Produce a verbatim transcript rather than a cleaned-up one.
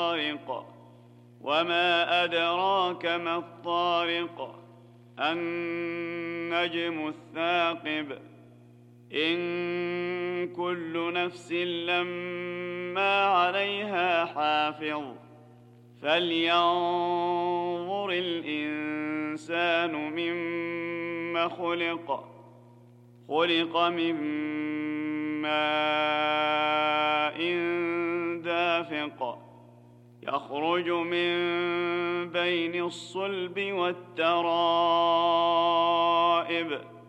الطارق وما أدراك ما الطارق النجم الثاقب إن كل نفس لما عليها حافظ فلينظر الإنسان مما خلق خلق من ماء دافق يخرج من بين الصلب والترائب